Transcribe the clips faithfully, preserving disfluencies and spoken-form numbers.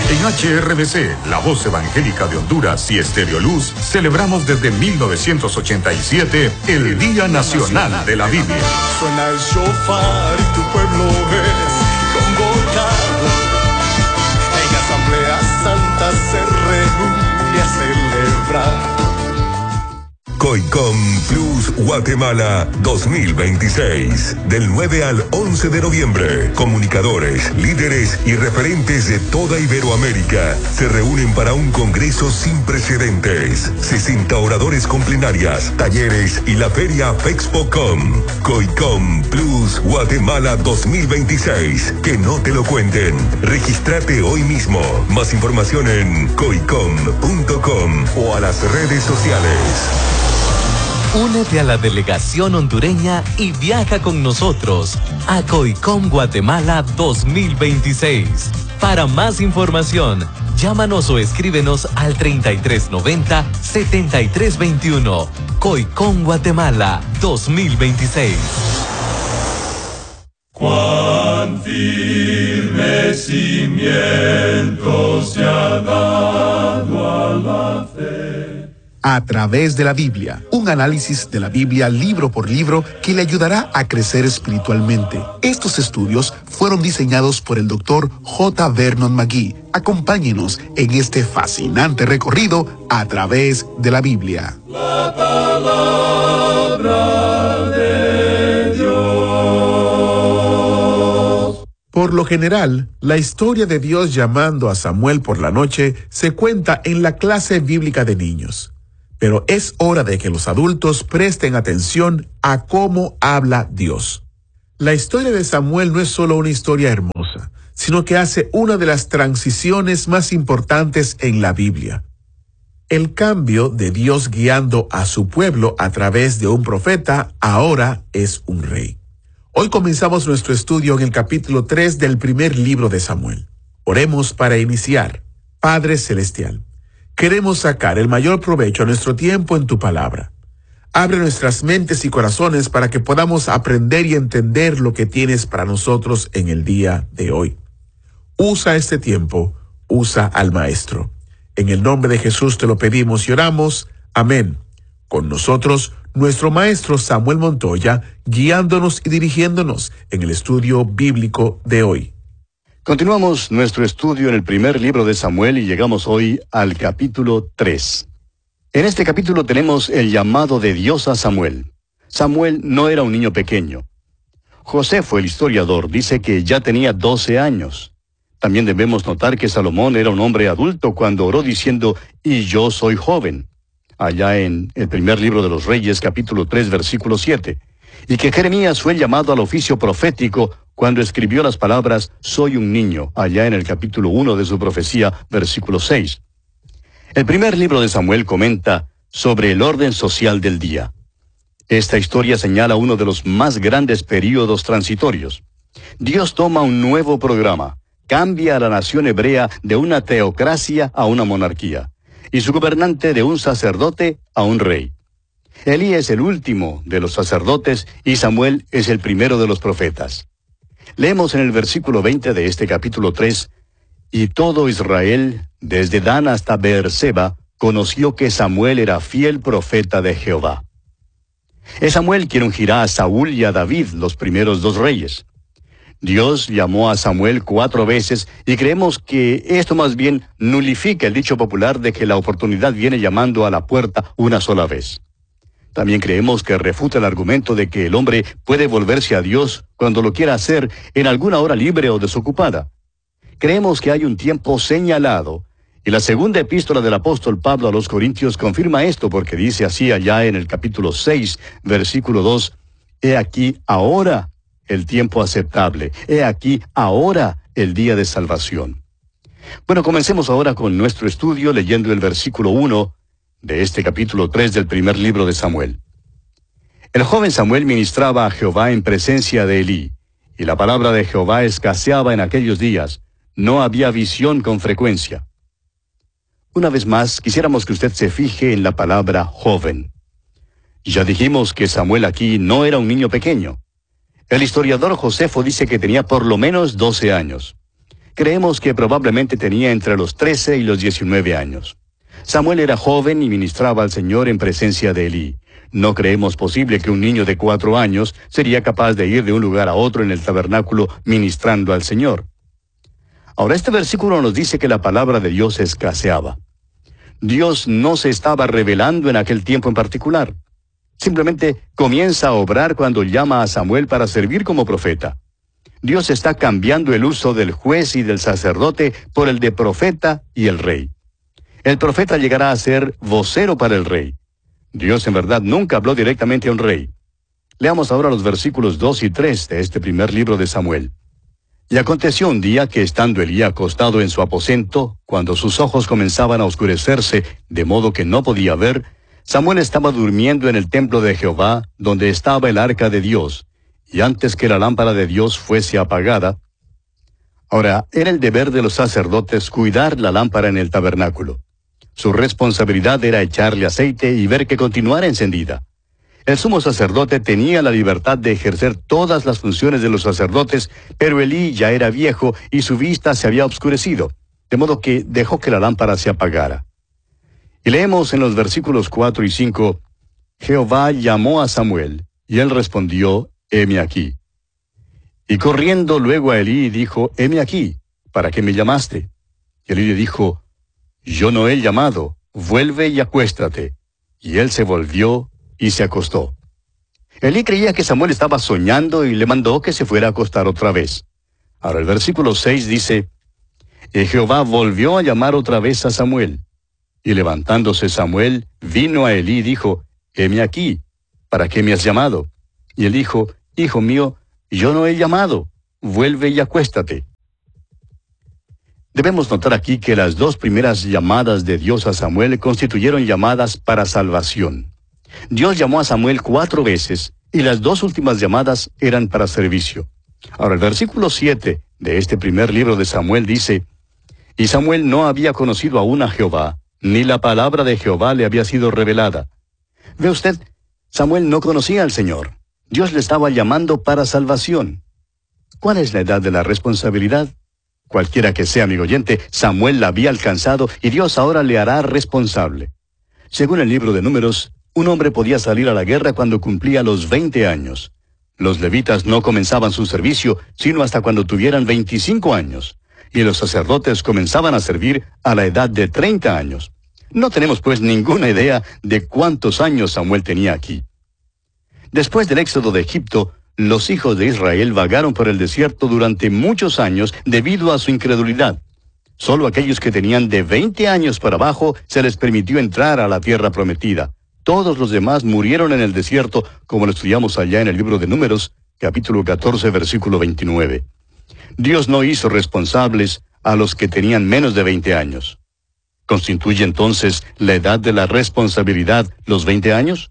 En H R B C, la voz evangélica de Honduras y Estéreo Luz, celebramos desde mil novecientos ochenta y siete el Día Nacional de la Biblia. Suena el shofar y tu pueblo es convocado. En Asamblea Santa se reúne a celebrar. COICOM Plus Guatemala dos mil veintiséis. Del nueve al once de noviembre, comunicadores, líderes y referentes de toda Iberoamérica se reúnen para un congreso sin precedentes. sesenta oradores con plenarias, talleres y la feria FEXPOCOM. COICOM Plus Guatemala dos mil veintiséis. Que no te lo cuenten. Regístrate hoy mismo. Más información en coicom punto com o a las redes sociales. Únete a la delegación hondureña y viaja con nosotros a COICOM Guatemala dos mil veintiséis. Para más información, llámanos o escríbenos al treinta y tres noventa, setenta y tres veintiuno. COICOM Guatemala dos mil veintiséis. Cuán firme cimiento se ha dado a la fe. A través de la Biblia, un análisis de la Biblia libro por libro que le ayudará a crecer espiritualmente. Estos estudios fueron diseñados por el doctor J. Vernon McGee. Acompáñenos en este fascinante recorrido a través de la Biblia. La palabra de Dios. Por lo general, la historia de Dios llamando a Samuel por la noche se cuenta en la clase bíblica de niños. Pero es hora de que los adultos presten atención a cómo habla Dios. La historia de Samuel no es solo una historia hermosa, sino que hace una de las transiciones más importantes en la Biblia. El cambio de Dios guiando a su pueblo a través de un profeta ahora es un rey. Hoy comenzamos nuestro estudio en el capítulo tres del primer libro de Samuel. Oremos para iniciar. Padre Celestial, queremos sacar el mayor provecho a nuestro tiempo en tu palabra. Abre nuestras mentes y corazones para que podamos aprender y entender lo que tienes para nosotros en el día de hoy. Usa este tiempo, usa al Maestro. En el nombre de Jesús te lo pedimos y oramos. Amén. Con nosotros, nuestro Maestro Samuel Montoya, guiándonos y dirigiéndonos en el estudio bíblico de hoy. Continuamos nuestro estudio en el primer libro de Samuel y llegamos hoy al capítulo tres. En este capítulo tenemos el llamado de Dios a Samuel. Samuel no era un niño pequeño. Josefo, el historiador, dice que ya tenía doce años. También debemos notar que Salomón era un hombre adulto cuando oró diciendo, «Y yo soy joven», allá en el primer libro de los Reyes, capítulo tres, versículo siete. Y que Jeremías fue llamado al oficio profético cuando escribió las palabras «Soy un niño», allá en el capítulo uno de su profecía, versículo seis. El primer libro de Samuel comenta sobre el orden social del día. Esta historia señala uno de los más grandes períodos transitorios. Dios toma un nuevo programa, cambia a la nación hebrea de una teocracia a una monarquía, y su gobernante de un sacerdote a un rey. Elí es el último de los sacerdotes y Samuel es el primero de los profetas. Leemos en el versículo veinte de este capítulo tres, «Y todo Israel, desde Dan hasta Beerseba, conoció que Samuel era fiel profeta de Jehová». Es Samuel quien ungirá a Saúl y a David, los primeros dos reyes. Dios llamó a Samuel cuatro veces y creemos que esto más bien nulifica el dicho popular de que la oportunidad viene llamando a la puerta una sola vez. También creemos que refuta el argumento de que el hombre puede volverse a Dios cuando lo quiera hacer en alguna hora libre o desocupada. Creemos que hay un tiempo señalado, y la segunda epístola del apóstol Pablo a los Corintios confirma esto porque dice así allá en el capítulo seis, versículo dos, «He aquí ahora el tiempo aceptable, he aquí ahora el día de salvación». Bueno, comencemos ahora con nuestro estudio leyendo el versículo uno de este capítulo tres del primer libro de Samuel. El joven Samuel ministraba a Jehová en presencia de Elí, y la palabra de Jehová escaseaba en aquellos días. No había visión con frecuencia. Una vez más, quisiéramos que usted se fije en la palabra joven. Ya dijimos que Samuel aquí no era un niño pequeño. El historiador Josefo dice que tenía por lo menos doce años. Creemos que probablemente tenía entre los trece y los diecinueve años. Samuel era joven y ministraba al Señor en presencia de Elí. No creemos posible que un niño de cuatro años sería capaz de ir de un lugar a otro en el tabernáculo ministrando al Señor. Ahora, este versículo nos dice que la palabra de Dios escaseaba. Dios no se estaba revelando en aquel tiempo en particular. Simplemente comienza a obrar cuando llama a Samuel para servir como profeta. Dios está cambiando el uso del juez y del sacerdote por el de profeta y el rey. El profeta llegará a ser vocero para el rey. Dios en verdad nunca habló directamente a un rey. Leamos ahora los versículos dos y tres de este primer libro de Samuel. Y aconteció un día que estando Elí acostado en su aposento, cuando sus ojos comenzaban a oscurecerse, de modo que no podía ver, Samuel estaba durmiendo en el templo de Jehová, donde estaba el arca de Dios, y antes que la lámpara de Dios fuese apagada. Ahora, era el deber de los sacerdotes cuidar la lámpara en el tabernáculo. Su responsabilidad era echarle aceite y ver que continuara encendida. El sumo sacerdote tenía la libertad de ejercer todas las funciones de los sacerdotes, pero Elí ya era viejo y su vista se había obscurecido, de modo que dejó que la lámpara se apagara. Y leemos en los versículos cuatro y cinco, Jehová llamó a Samuel, y él respondió, heme aquí. Y corriendo luego a Elí dijo, heme aquí, ¿para qué me llamaste? Y Elí le dijo, yo no he llamado, vuelve y acuéstate. Y él se volvió y se acostó. Elí creía que Samuel estaba soñando y le mandó que se fuera a acostar otra vez. Ahora el versículo seis dice, y Jehová volvió a llamar otra vez a Samuel. Y levantándose Samuel, vino a Elí y dijo, heme aquí, ¿para qué me has llamado? Y él dijo, hijo mío, yo no he llamado, vuelve y acuéstate. Debemos notar aquí que las dos primeras llamadas de Dios a Samuel constituyeron llamadas para salvación. Dios llamó a Samuel cuatro veces, y las dos últimas llamadas eran para servicio. Ahora el versículo siete de este primer libro de Samuel dice, y Samuel no había conocido aún a Jehová, ni la palabra de Jehová le había sido revelada. Ve usted, Samuel no conocía al Señor. Dios le estaba llamando para salvación. ¿Cuál es la edad de la responsabilidad? Cualquiera que sea, amigo oyente, Samuel la había alcanzado y Dios ahora le hará responsable. Según el libro de Números, un hombre podía salir a la guerra cuando cumplía los veinte años. Los levitas no comenzaban su servicio sino hasta cuando tuvieran veinticinco años, y los sacerdotes comenzaban a servir a la edad de treinta años. No tenemos pues ninguna idea de cuántos años Samuel tenía aquí. Después del éxodo de Egipto, los hijos de Israel vagaron por el desierto durante muchos años debido a su incredulidad. Solo aquellos que tenían de veinte años para abajo se les permitió entrar a la tierra prometida. Todos los demás murieron en el desierto, como lo estudiamos allá en el libro de Números, capítulo catorce, versículo veintinueve. Dios no hizo responsables a los que tenían menos de veinte años. ¿Constituye entonces la edad de la responsabilidad los veinte años?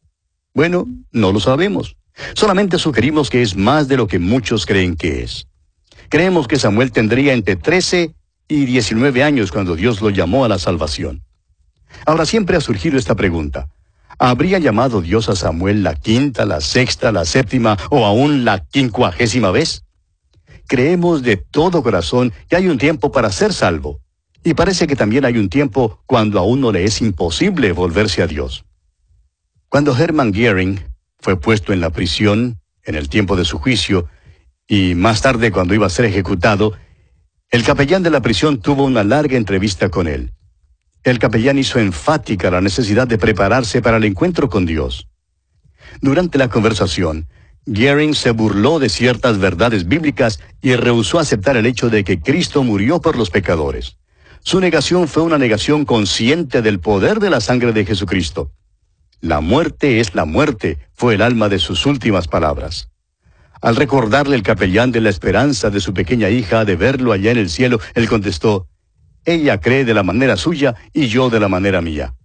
Bueno, no lo sabemos. Solamente sugerimos que es más de lo que muchos creen que es. Creemos que Samuel tendría entre trece y diecinueve años cuando Dios lo llamó a la salvación. Ahora siempre ha surgido esta pregunta. ¿Habría llamado Dios a Samuel la quinta, la sexta, la séptima o aún la quincuagésima vez? Creemos de todo corazón que hay un tiempo para ser salvo. Y parece que también hay un tiempo cuando a uno le es imposible volverse a Dios. Cuando Hermann Göring fue puesto en la prisión, en el tiempo de su juicio, y más tarde cuando iba a ser ejecutado, el capellán de la prisión tuvo una larga entrevista con él. El capellán hizo enfática la necesidad de prepararse para el encuentro con Dios. Durante la conversación, Göring se burló de ciertas verdades bíblicas y rehusó aceptar el hecho de que Cristo murió por los pecadores. Su negación fue una negación consciente del poder de la sangre de Jesucristo. La muerte es la muerte, fue el alma de sus últimas palabras. Al recordarle el capellán de la esperanza de su pequeña hija de verlo allá en el cielo, él contestó, ella cree de la manera suya y yo de la manera mía.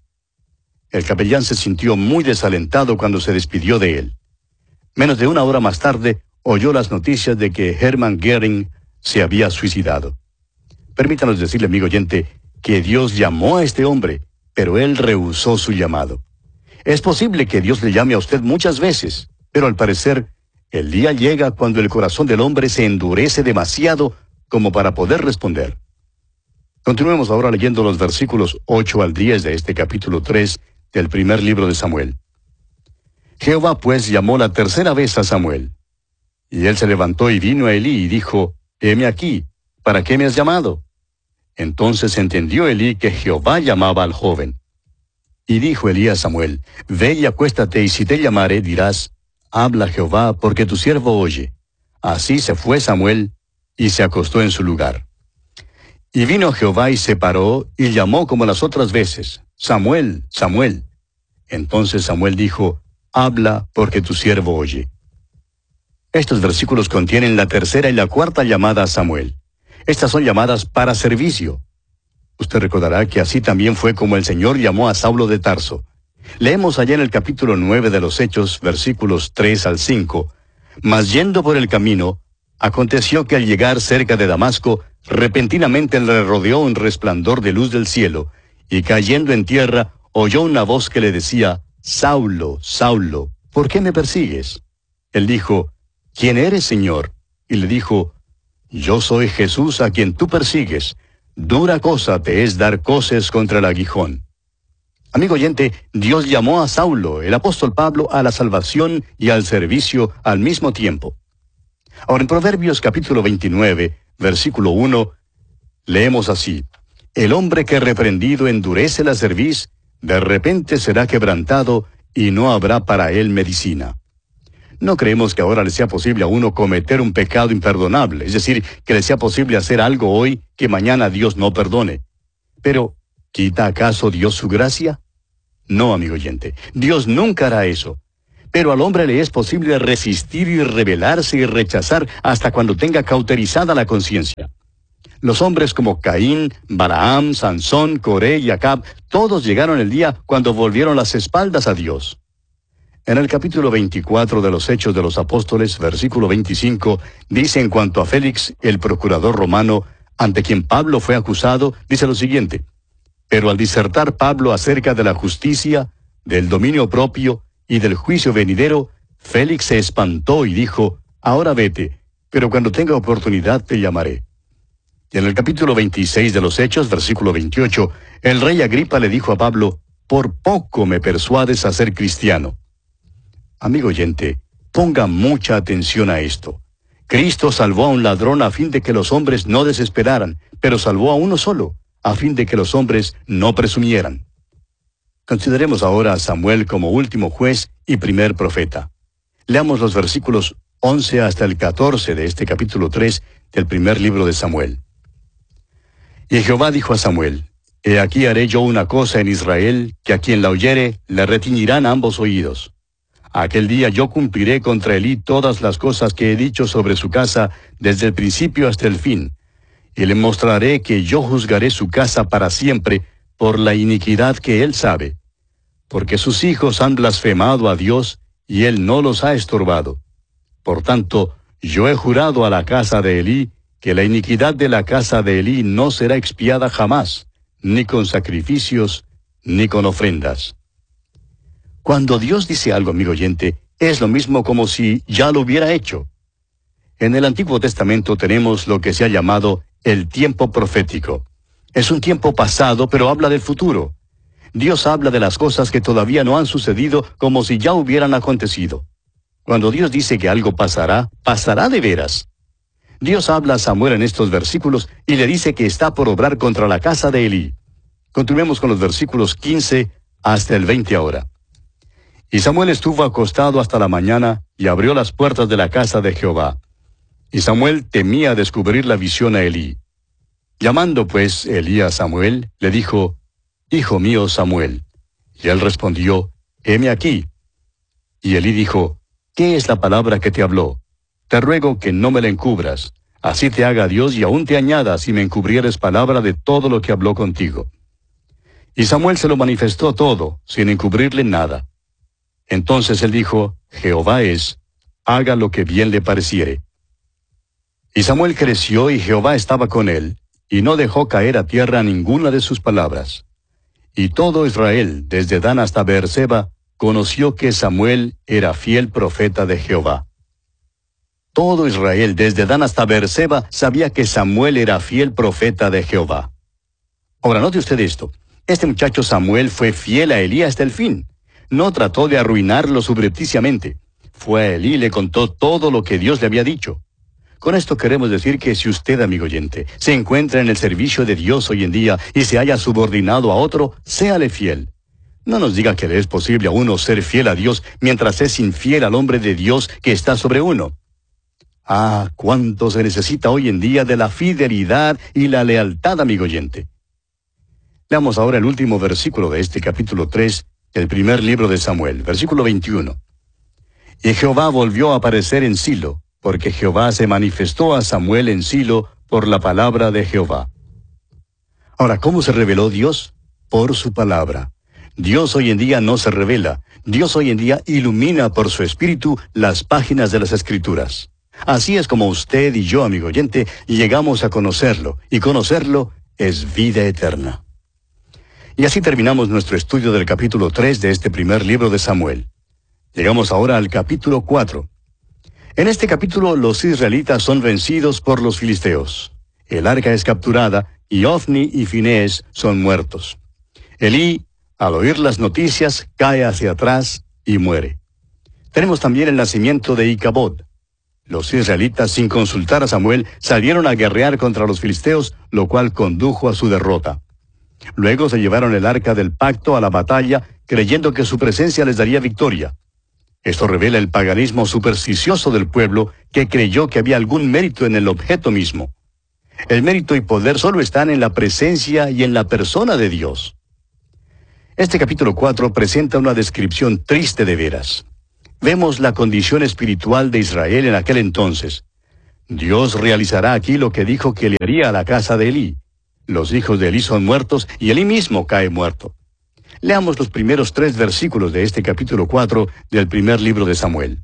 El capellán se sintió muy desalentado cuando se despidió de él. Menos de una hora más tarde, oyó las noticias de que Hermann Göring se había suicidado. Permítanos decirle, amigo oyente, que Dios llamó a este hombre, pero él rehusó su llamado. Es posible que Dios le llame a usted muchas veces, pero al parecer, el día llega cuando el corazón del hombre se endurece demasiado como para poder responder. Continuemos ahora leyendo los versículos ocho al diez de este capítulo tres del primer libro de Samuel. Jehová pues llamó la tercera vez a Samuel. Y él se levantó y vino a Elí y dijo, heme aquí, ¿para qué me has llamado? Entonces entendió Elí que Jehová llamaba al joven. Y dijo Elí a Samuel, ve y acuéstate, y si te llamare, dirás, habla Jehová, porque tu siervo oye. Así se fue Samuel, y se acostó en su lugar. Y vino Jehová y se paró, y llamó como las otras veces, Samuel, Samuel. Entonces Samuel dijo, habla, porque tu siervo oye. Estos versículos contienen la tercera y la cuarta llamada a Samuel. Estas son llamadas para servicio. Usted recordará que así también fue como el Señor llamó a Saulo de Tarso. Leemos allá en el capítulo nueve de los Hechos, versículos tres al cinco. Mas yendo por el camino, aconteció que al llegar cerca de Damasco, repentinamente le rodeó un resplandor de luz del cielo, y cayendo en tierra, oyó una voz que le decía, Saulo, Saulo, ¿por qué me persigues? Él dijo, ¿quién eres, Señor? Y le dijo, yo soy Jesús a quien tú persigues. Dura cosa te es dar coces contra el aguijón. Amigo oyente, Dios llamó a Saulo, el apóstol Pablo, a la salvación y al servicio al mismo tiempo. Ahora en Proverbios capítulo veintinueve, versículo uno, leemos así, el hombre que reprendido endurece la cerviz, de repente será quebrantado y no habrá para él medicina. No creemos que ahora le sea posible a uno cometer un pecado imperdonable, es decir, que le sea posible hacer algo hoy que mañana Dios no perdone. Pero, ¿quita acaso Dios su gracia? No, amigo oyente, Dios nunca hará eso. Pero al hombre le es posible resistir y rebelarse y rechazar hasta cuando tenga cauterizada la conciencia. Los hombres como Caín, Balaam, Sansón, Coré y Acab, todos llegaron el día cuando volvieron las espaldas a Dios. En el capítulo veinticuatro de los Hechos de los Apóstoles, versículo veinticinco, dice en cuanto a Félix, el procurador romano, ante quien Pablo fue acusado, dice lo siguiente, pero al disertar Pablo acerca de la justicia, del dominio propio y del juicio venidero, Félix se espantó y dijo, ahora vete, pero cuando tenga oportunidad te llamaré. Y en el capítulo veintiséis de los Hechos, versículo veintiocho, el rey Agripa le dijo a Pablo, por poco me persuades a ser cristiano. Amigo oyente, ponga mucha atención a esto. Cristo salvó a un ladrón a fin de que los hombres no desesperaran, pero salvó a uno solo, a fin de que los hombres no presumieran. Consideremos ahora a Samuel como último juez y primer profeta. Leamos los versículos once hasta el catorce de este capítulo tres del primer libro de Samuel. Y Jehová dijo a Samuel, he aquí haré yo una cosa en Israel, que a quien la oyere le retiñirán ambos oídos. Aquel día yo cumpliré contra Elí todas las cosas que he dicho sobre su casa desde el principio hasta el fin, y le mostraré que yo juzgaré su casa para siempre por la iniquidad que él sabe, porque sus hijos han blasfemado a Dios y él no los ha estorbado. Por tanto, yo he jurado a la casa de Elí que la iniquidad de la casa de Elí no será expiada jamás, ni con sacrificios, ni con ofrendas. Cuando Dios dice algo, amigo oyente, es lo mismo como si ya lo hubiera hecho. En el Antiguo Testamento tenemos lo que se ha llamado el tiempo profético. Es un tiempo pasado, pero habla del futuro. Dios habla de las cosas que todavía no han sucedido como si ya hubieran acontecido. Cuando Dios dice que algo pasará, pasará de veras. Dios habla a Samuel en estos versículos y le dice que está por obrar contra la casa de Elí. Continuemos con los versículos quince hasta el veinte ahora. Y Samuel estuvo acostado hasta la mañana y abrió las puertas de la casa de Jehová. Y Samuel temía descubrir la visión a Elí. Llamando pues Elí a Samuel, le dijo, Hijo mío Samuel. Y él respondió, heme aquí. Y Elí dijo, ¿qué es la palabra que te habló? Te ruego que no me la encubras. Así te haga Dios y aún te añada si me encubrieres palabra de todo lo que habló contigo. Y Samuel se lo manifestó todo, sin encubrirle nada. Entonces él dijo, Jehová es, haga lo que bien le pareciere. Y Samuel creció y Jehová estaba con él, y no dejó caer a tierra ninguna de sus palabras. Y todo Israel, desde Dan hasta Beerseba, conoció que Samuel era fiel profeta de Jehová. Todo Israel, desde Dan hasta Beerseba, sabía que Samuel era fiel profeta de Jehová. Ahora, note usted esto. Este muchacho Samuel fue fiel a Elí hasta el fin. No trató de arruinarlo subrepticiamente. Fue a Elí y le contó todo lo que Dios le había dicho. Con esto queremos decir que si usted, amigo oyente, se encuentra en el servicio de Dios hoy en día y se haya subordinado a otro, séale fiel. No nos diga que le es posible a uno ser fiel a Dios mientras es infiel al hombre de Dios que está sobre uno. Ah, cuánto se necesita hoy en día de la fidelidad y la lealtad, amigo oyente. Leamos ahora el último versículo de este capítulo tres, el primer libro de Samuel, versículo veintiuno. Y Jehová volvió a aparecer en Silo, porque Jehová se manifestó a Samuel en Silo por la palabra de Jehová. Ahora, ¿cómo se reveló Dios? Por su palabra. Dios hoy en día no se revela. Dios hoy en día ilumina por su espíritu las páginas de las Escrituras. Así es como usted y yo, amigo oyente, llegamos a conocerlo, y conocerlo es vida eterna. Y así terminamos nuestro estudio del capítulo tres de este primer libro de Samuel. Llegamos ahora al capítulo cuatro. En este capítulo los israelitas son vencidos por los filisteos. El arca es capturada y Ofni y Finés son muertos. Elí, al oír las noticias, cae hacia atrás y muere. Tenemos también el nacimiento de Icabod. Los israelitas, sin consultar a Samuel, salieron a guerrear contra los filisteos, lo cual condujo a su derrota. Luego se llevaron el arca del pacto a la batalla, creyendo que su presencia les daría victoria. Esto revela el paganismo supersticioso del pueblo, que creyó que había algún mérito en el objeto mismo. El mérito y poder solo están en la presencia y en la persona de Dios. Este capítulo cuatro presenta una descripción triste de veras. Vemos la condición espiritual de Israel en aquel entonces. Dios realizará aquí lo que dijo que le haría a la casa de Elí. Los hijos de Elí son muertos y Elí mismo cae muerto. Leamos los primeros tres versículos de este capítulo cuatro del primer libro de Samuel.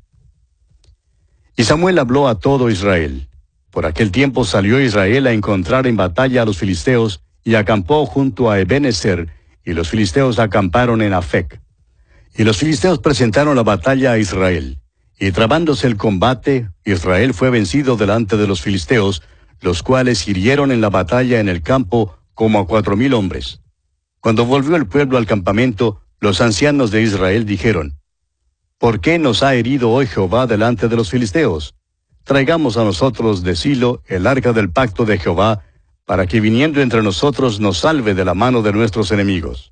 Y Samuel habló a todo Israel. Por aquel tiempo salió Israel a encontrar en batalla a los filisteos y acampó junto a Ebenezer, y los filisteos acamparon en Afec. Y los filisteos presentaron la batalla a Israel. Y trabándose el combate, Israel fue vencido delante de los filisteos, los cuales hirieron en la batalla en el campo como a cuatro mil hombres. Cuando volvió el pueblo al campamento, los ancianos de Israel dijeron: ¿Por qué nos ha herido hoy Jehová delante de los filisteos? Traigamos a nosotros de Silo el arca del pacto de Jehová, para que viniendo entre nosotros nos salve de la mano de nuestros enemigos.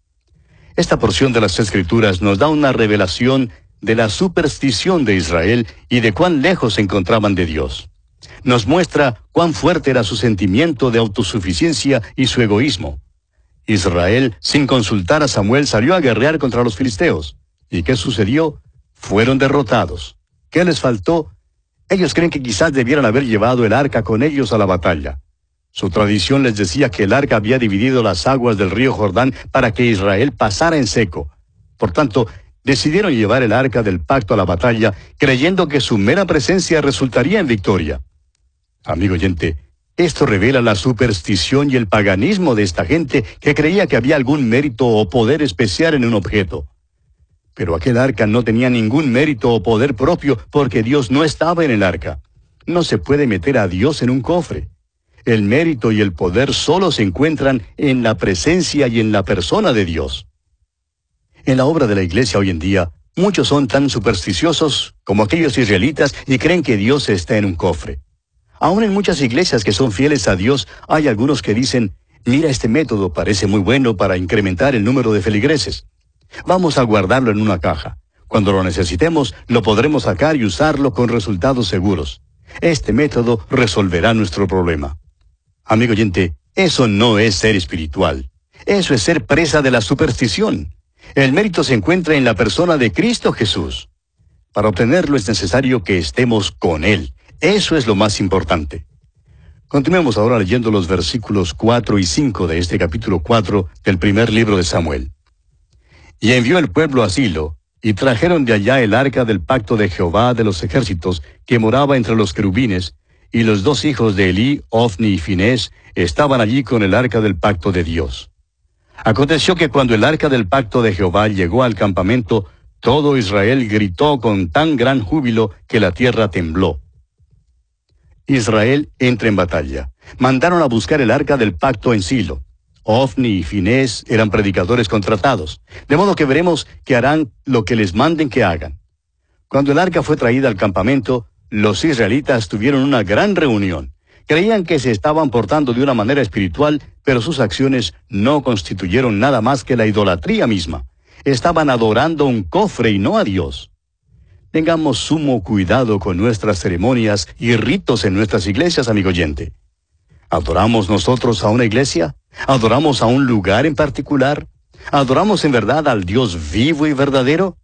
Esta porción de las Escrituras nos da una revelación de la superstición de Israel y de cuán lejos se encontraban de Dios. Nos muestra cuán fuerte era su sentimiento de autosuficiencia y su egoísmo. Israel, sin consultar a Samuel, salió a guerrear contra los filisteos. ¿Y qué sucedió? Fueron derrotados. ¿Qué les faltó? Ellos creen que quizás debieran haber llevado el arca con ellos a la batalla. Su tradición les decía que el arca había dividido las aguas del río Jordán para que Israel pasara en seco. Por tanto, decidieron llevar el arca del pacto a la batalla, creyendo que su mera presencia resultaría en victoria. Amigo oyente, esto revela la superstición y el paganismo de esta gente que creía que había algún mérito o poder especial en un objeto. Pero aquel arca no tenía ningún mérito o poder propio porque Dios no estaba en el arca. No se puede meter a Dios en un cofre. El mérito y el poder solo se encuentran en la presencia y en la persona de Dios. En la obra de la iglesia hoy en día, muchos son tan supersticiosos como aquellos israelitas y creen que Dios está en un cofre. Aún en muchas iglesias que son fieles a Dios, hay algunos que dicen: mira, este método parece muy bueno para incrementar el número de feligreses. Vamos a guardarlo en una caja. Cuando lo necesitemos, lo podremos sacar y usarlo con resultados seguros. Este método resolverá nuestro problema. Amigo oyente, eso no es ser espiritual. Eso es ser presa de la superstición. El mérito se encuentra en la persona de Cristo Jesús. Para obtenerlo es necesario que estemos con Él. Eso es lo más importante. Continuemos ahora leyendo los versículos cuatro y cinco de este capítulo cuatro del primer libro de Samuel. Y envió el pueblo a Silo, y trajeron de allá el arca del pacto de Jehová de los ejércitos, que moraba entre los querubines, y los dos hijos de Elí, Ofni y Finés, estaban allí con el arca del pacto de Dios. Aconteció que cuando el arca del pacto de Jehová llegó al campamento, todo Israel gritó con tan gran júbilo que la tierra tembló. Israel entra en batalla. Mandaron a buscar el arca del pacto en Silo. Ofni y Finés eran predicadores contratados, de modo que veremos que harán lo que les manden que hagan. Cuando el arca fue traída al campamento, los israelitas tuvieron una gran reunión. Creían que se estaban portando de una manera espiritual, pero sus acciones no constituyeron nada más que la idolatría misma. Estaban adorando un cofre y no a Dios. Tengamos sumo cuidado con nuestras ceremonias y ritos en nuestras iglesias, amigo oyente. ¿Adoramos nosotros a una iglesia? ¿Adoramos a un lugar en particular? ¿Adoramos en verdad al Dios vivo y verdadero?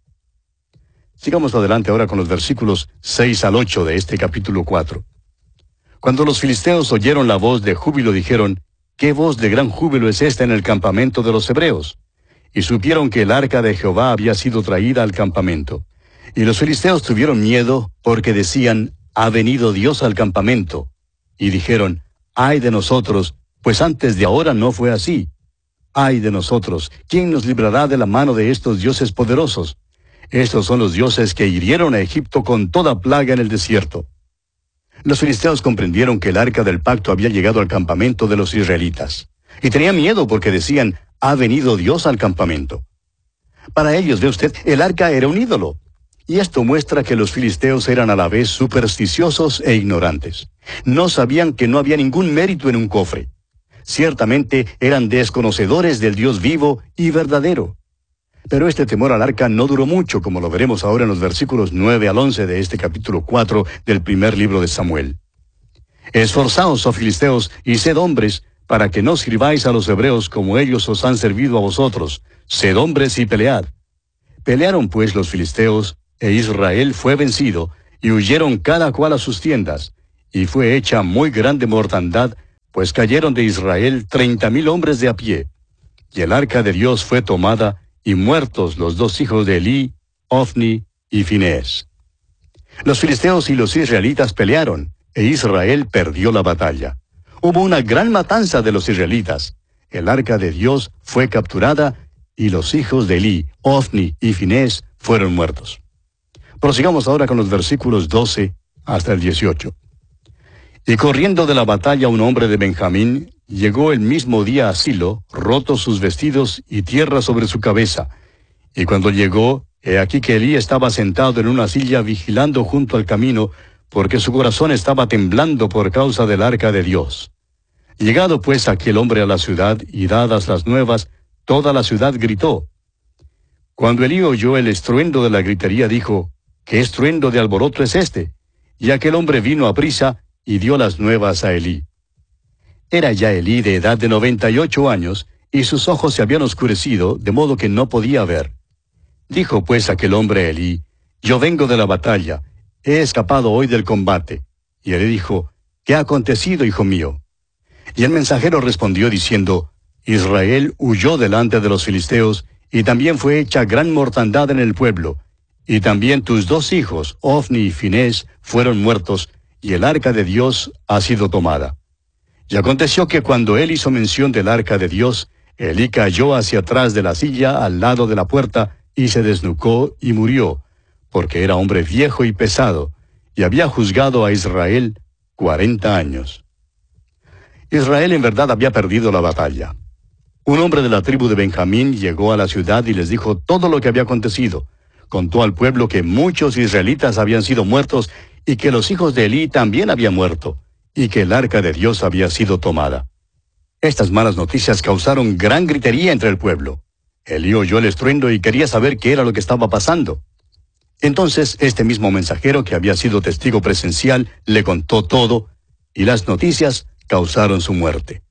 Sigamos adelante ahora con los versículos seis al ocho de este capítulo cuatro. Cuando los filisteos oyeron la voz de júbilo, dijeron, ¿qué voz de gran júbilo es esta en el campamento de los hebreos? Y supieron que el arca de Jehová había sido traída al campamento. Y los filisteos tuvieron miedo, porque decían, ha venido Dios al campamento. Y dijeron, ay de nosotros, pues antes de ahora no fue así. Ay de nosotros, ¿quién nos librará de la mano de estos dioses poderosos? Estos son los dioses que hirieron a Egipto con toda plaga en el desierto. Los filisteos comprendieron que el arca del pacto había llegado al campamento de los israelitas. Y tenían miedo porque decían, ha venido Dios al campamento. Para ellos, ve usted, el arca era un ídolo. Y esto muestra que los filisteos eran a la vez supersticiosos e ignorantes. No sabían que no había ningún mérito en un cofre. Ciertamente eran desconocedores del Dios vivo y verdadero. Pero este temor al arca no duró mucho, como lo veremos ahora en los versículos nueve al once de este capítulo cuatro del primer libro de Samuel. Esforzaos, oh filisteos, y sed hombres, para que no sirváis a los hebreos como ellos os han servido a vosotros. Sed hombres y pelead. Pelearon pues los filisteos, e Israel fue vencido, y huyeron cada cual a sus tiendas, y fue hecha muy grande mortandad, pues cayeron de Israel treinta mil hombres de a pie. Y el arca de Dios fue tomada, y muertos los dos hijos de Elí, Ofni y Finés. Los filisteos y los israelitas pelearon, e Israel perdió la batalla. Hubo una gran matanza de los israelitas. El arca de Dios fue capturada, y los hijos de Elí, Ofni y Finés fueron muertos. Prosigamos ahora con los versículos doce hasta el dieciocho. Y corriendo de la batalla un hombre de Benjamín, llegó el mismo día a Silo, rotos sus vestidos y tierra sobre su cabeza. Y cuando llegó, he aquí que Elí estaba sentado en una silla vigilando junto al camino, porque su corazón estaba temblando por causa del arca de Dios. Llegado pues aquel hombre a la ciudad, y dadas las nuevas, toda la ciudad gritó. Cuando Elí oyó el estruendo de la gritería, dijo, ¿qué estruendo de alboroto es este? Y aquel hombre vino a prisa, y dio las nuevas a Elí. Era ya Elí de edad de noventa y ocho años, y sus ojos se habían oscurecido, de modo que no podía ver. Dijo pues aquel hombre a Elí, yo vengo de la batalla, he escapado hoy del combate. Y Elí dijo, ¿qué ha acontecido, hijo mío? Y el mensajero respondió diciendo, Israel huyó delante de los filisteos, y también fue hecha gran mortandad en el pueblo, y también tus dos hijos, Ofni y Finés, fueron muertos, y el arca de Dios ha sido tomada. Y aconteció que cuando él hizo mención del arca de Dios, Elí cayó hacia atrás de la silla al lado de la puerta, y se desnucó y murió, porque era hombre viejo y pesado, y había juzgado a Israel cuarenta años. Israel en verdad había perdido la batalla. Un hombre de la tribu de Benjamín llegó a la ciudad y les dijo todo lo que había acontecido. Contó al pueblo que muchos israelitas habían sido muertos, y que los hijos de Elí también habían muerto, y que el arca de Dios había sido tomada. Estas malas noticias causaron gran gritería entre el pueblo. Elí oyó el estruendo y quería saber qué era lo que estaba pasando. Entonces este mismo mensajero, que había sido testigo presencial, le contó todo, y las noticias causaron su muerte.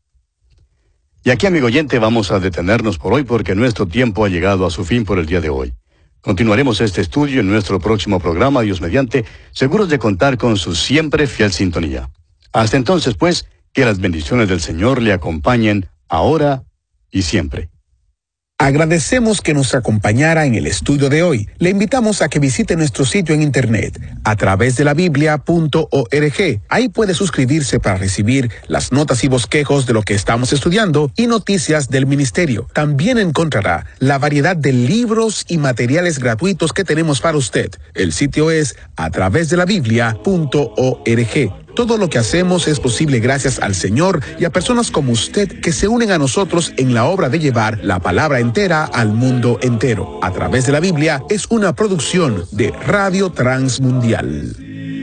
Y aquí, amigo oyente, vamos a detenernos por hoy porque nuestro tiempo ha llegado a su fin por el día de hoy. Continuaremos este estudio en nuestro próximo programa, Dios mediante, seguros de contar con su siempre fiel sintonía. Hasta entonces, pues, que las bendiciones del Señor le acompañen ahora y siempre. Agradecemos que nos acompañara en el estudio de hoy. Le invitamos a que visite nuestro sitio en internet a través de la biblia punto org. Ahí puede suscribirse para recibir las notas y bosquejos de lo que estamos estudiando y noticias del ministerio. También encontrará la variedad de libros y materiales gratuitos que tenemos para usted. El sitio es a través de la biblia punto org. Todo lo que hacemos es posible gracias al Señor y a personas como usted que se unen a nosotros en la obra de llevar la palabra entera al mundo entero. A través de la Biblia es una producción de Radio Transmundial.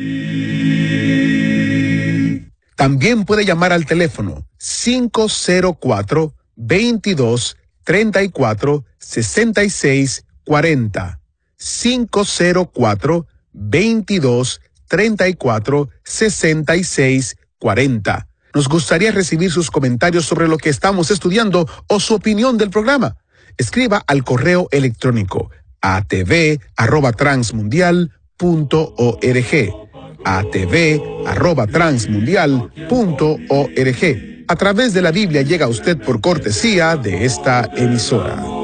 También puede llamar al teléfono cinco cero cuatro, veintidós, treinta y cuatro, sesenta y seis, cuarenta. cinco cero cuatro, veintidós, treinta y cuatro, sesenta y seis, cuarenta. Nos gustaría recibir sus comentarios sobre lo que estamos estudiando o su opinión del programa. Escriba al correo electrónico a t v arroba transmundial punto org. a t v arroba transmundial punto org. A través de la Biblia llega a usted por cortesía de esta emisora.